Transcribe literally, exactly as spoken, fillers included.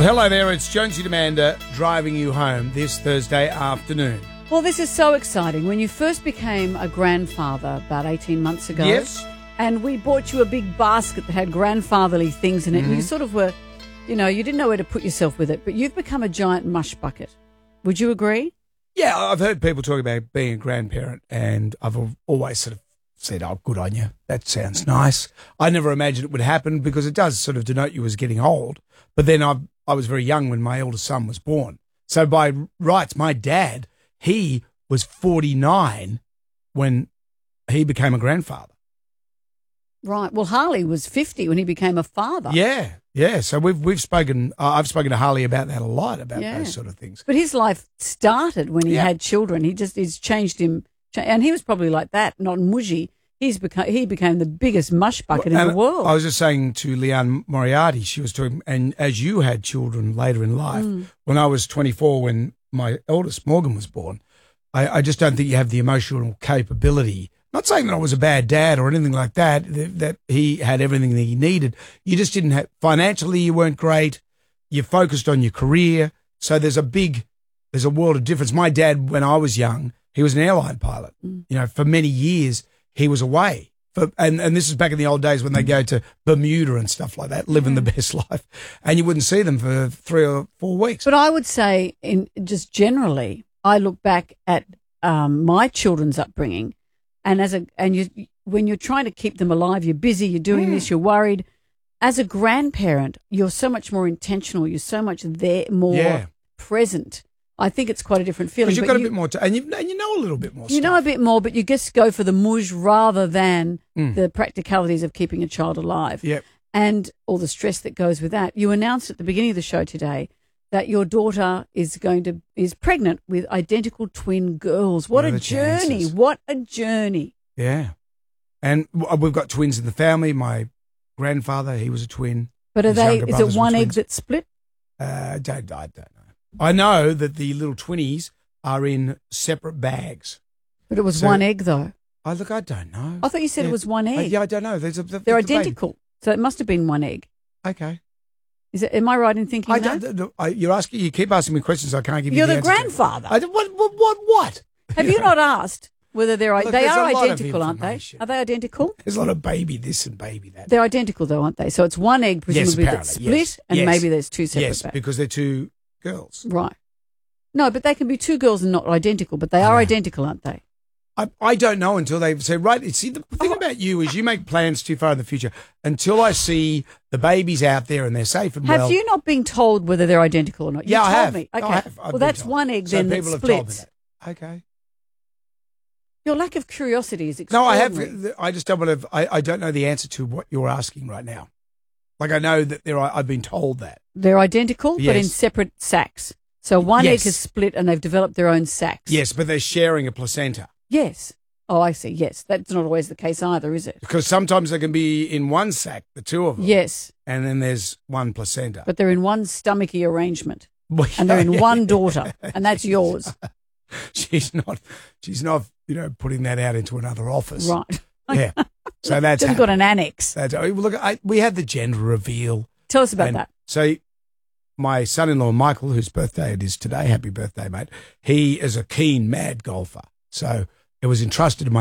Well, hello there, it's Jonesy Demander driving you home this Thursday afternoon. Well, this is so exciting. When you first became a grandfather about eighteen months ago, Yes. and we bought you a big basket that had grandfatherly things in it, Mm-hmm. and you sort of were, you know, you didn't know where to put yourself with it, but you've become a giant mush bucket. Would you agree? Yeah, I've heard people talk about being a grandparent, and I've al- always sort of said, oh, good on you. That sounds nice. I never imagined it would happen because it does sort of denote you as getting old. But then I I was very young when my eldest son was born. So by rights, my dad, he was forty-nine when he became a grandfather. Right. Well, Harley was fifty when he became a father. Yeah, yeah. So we've we've spoken. Uh, I've spoken to Harley about that a lot, about Yeah. those sort of things. But his life started when he Yeah. had children. He just, he's changed him. And he was probably like that, not mushy. He's become, he became the biggest mush bucket in And the world. I was just saying to Leanne Moriarty, she was talking, and as you had children later in life, Mm. when I was twenty-four, when my eldest Morgan was born, I, I just don't think you have the emotional capability. Not saying that I was a bad dad or anything like that, that, that he had everything that he needed. You just didn't have, financially you weren't great. You focused on your career. So there's a big, there's a world of difference. My dad, when I was young, he was an airline pilot. Mm. You know, for many years, he was away. For, and, and this is back in the old days when they go to Bermuda and stuff like that, living the best life. And you wouldn't see them for three or four weeks. But I would say, in just generally, I look back at um, my children's upbringing, and as a and you when you're trying to keep them alive, you're busy, you're doing Mm. this, you're worried. As a grandparent, you're so much more intentional. You're so much there, more Yeah. present. I think it's quite a different feeling. Because you've but got you, a bit more, to, and, you, and you know a little bit more you stuff. know a bit more, but you just go for the mush rather than Mm. the practicalities of keeping a child alive. Yep. And all the stress that goes with that. You announced at the beginning of the show today that your daughter is going to is pregnant with identical twin girls. What, What are a the journey! chances? What a journey! Yeah. And w- we've got twins in the family. My grandfather, he was a twin. But are His they? younger Is brothers it were one egg twins. that's split? Uh, don't, I don't know. I know that the little twinnies are in separate bags. But it was So- one egg though. Oh, look, I don't know. I thought you said Yeah. it was one Uh, egg. yeah, I don't know. There's a, the, They're the debate. identical, so it must have been one egg. Okay. Is it? Am I right in thinking I that? don't, no, I, you're asking, you keep asking me questions I can't give You're you the the answer to. grandfather. I don't, what, what, what, what? Have you not asked whether they're Look, they there's are a lot of identical, aren't they? information. Are they identical? There's a lot of baby this and baby that. They're identical though, aren't they? So it's one egg presumably that's apparently, split, yes. and Yes. maybe there's two separate Yes, bags. because they're two girls. Right. No, but they can be two girls and not identical, but they I are know. identical, aren't they? I, I don't know until they say, right, see, the thing about you is you make plans too far in the future. Until I see the babies out there and they're safe and Have well. you not been told whether they're identical or not? You Yeah, I told have. me. I Okay. have. I've well, been that's told. one egg So then that people have told me splits. that. Okay. Your lack of curiosity is No, I extraordinary. have. I just don't want to. I, I don't know the answer to what you're asking right now. Like I know that there are. I've been told that. They're identical, but in Yes. separate sacs. So one Yes. egg has split and they've developed their own sacs. Yes, but they're sharing a placenta Yes. Oh, I see. Yes. That's not always the case either, is it? because sometimes they can be in one sac, the two of them. Yes. And then there's one placenta. But they're in one stomachy arrangement. Well, And they're in yeah. one daughter. And that's yours. She's not. She's not. You know, putting that out into another office. Right. Yeah. So that's. Just got an annex. That's, oh, look, I, we had the gender reveal. Tell us about And that. So my son-in-law, Michael, whose birthday it is today, happy birthday, mate, he is a keen, mad golfer. So it was entrusted to my